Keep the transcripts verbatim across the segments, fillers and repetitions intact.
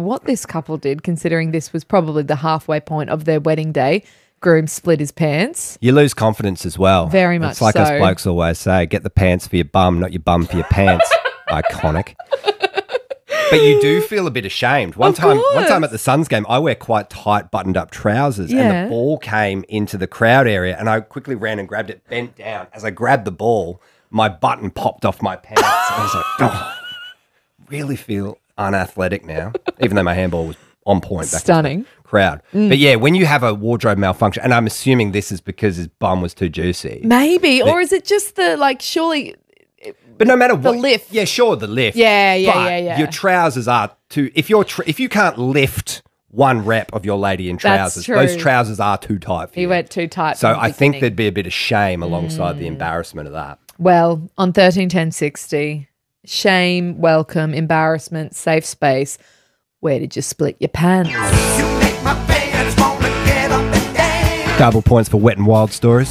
what this couple did, considering this was probably the halfway point of their wedding day. Groom split his pants. You lose confidence as well. Very much It's like so. us blokes always say, get the pants for your bum, not your bum for your pants. Iconic. But you do feel a bit ashamed. One Of time, one course. time at the Suns game, I wear quite tight, buttoned-up trousers, Yeah. and the ball came into the crowd area, and I quickly ran and grabbed it, bent down. As I grabbed the ball, my button popped off my pants. I was like, oh, really feel unathletic now, even though my handball was on point. Back Stunning. in the crowd. Mm. But yeah, when you have a wardrobe malfunction, and I'm assuming this is because his bum was too juicy. Maybe. Or is it just the, like, surely... But no matter The what, lift. yeah, sure, the lift. Yeah, yeah, but yeah, yeah. Your trousers are too. If you're tr- if you can't lift one rep of your lady in That's trousers, true. those trousers are too tight for He you. went too tight. So from the I think beginning. there'd be a bit of shame alongside Mm. the embarrassment of that. Well, on thirteen ten sixty, shame, welcome, embarrassment, safe space. Where did you split your pants? Double points for wet and wild stories.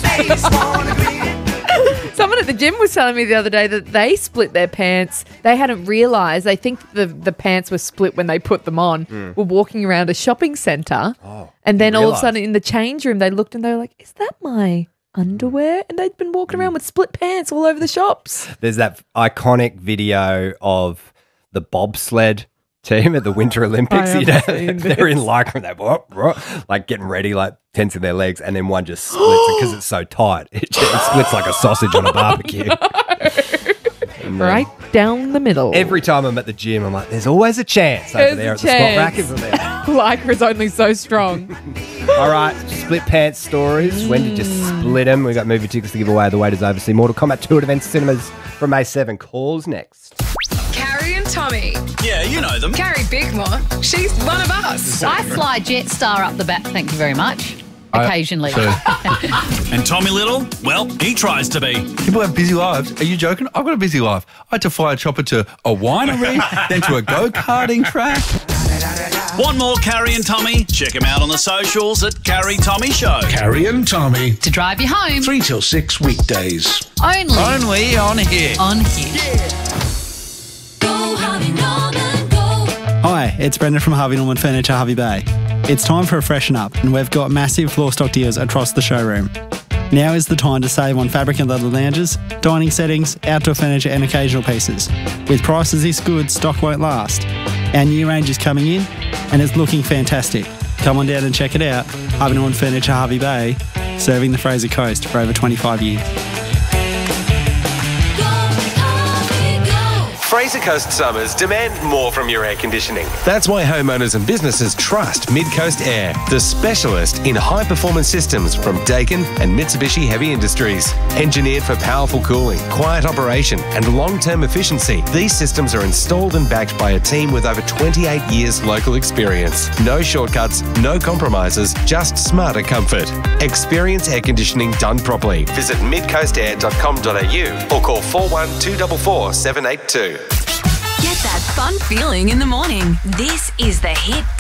Someone at the gym was telling me the other day that they split their pants. They hadn't realised. They think the, the pants were split when they put them on. Mm. Were walking around a shopping centre. Oh, and then all of a realised. sudden in the change room, they looked and they were like, is that my underwear? And they'd been walking around with split pants all over the shops. There's that iconic video of the bobsled team at the Winter Olympics. I You know, haven't seen they're in this. lycra and they're whoop, whoop, like getting ready, like tensing their legs, and then one just splits because it's so tight. It just splits like a sausage on a barbecue. And then Right down the middle. Every time I'm at the gym, I'm like, there's always a chance over There's there a at the squat chance. rack, isn't there? Lycra's only so strong. All right, split pants stories. When did you split them? We got movie tickets to give away. The Waiters Oversee Mortal Kombat two at Events Cinemas from May seventh. Calls next. Carrie and Tommy. Yeah, you know them. Carrie Bickmore. She's one of us. I fly Jetstar up the back, thank you very much. Occasionally. And Tommy Little, well, he tries to be. People have busy lives. Are you joking? I've got a busy life. I had to fly a chopper to a winery, then to a go-karting track. Want more Carrie and Tommy? Check him out on the socials at Carrie Tommy Show. Carrie and Tommy. To drive you home. Three till six weekdays. Only. Only on here. On here. Hi, it's Brendan from Harvey Norman Furniture, Harvey Bay. It's time for a freshen up, and we've got massive floor stock deals across the showroom. Now is the time to save on fabric and leather lounges, dining settings, outdoor furniture and occasional pieces. With prices this good, stock won't last. Our new range is coming in, and it's looking fantastic. Come on down and check it out. Harvey Norman Furniture, Harvey Bay, serving the Fraser Coast for over twenty-five years. Fraser Coast summers demand more from your air conditioning. That's why homeowners and businesses trust Mid-Coast Air, the specialist in high-performance systems from Daikin and Mitsubishi Heavy Industries. Engineered for powerful cooling, quiet operation and long-term efficiency, these systems are installed and backed by a team with over twenty-eight years local experience. No shortcuts, no compromises, just smarter comfort. Experience air conditioning done properly. Visit midcoast air dot com dot a u or call four one two four four seven eight two. Get that fun feeling in the morning. This is the Hit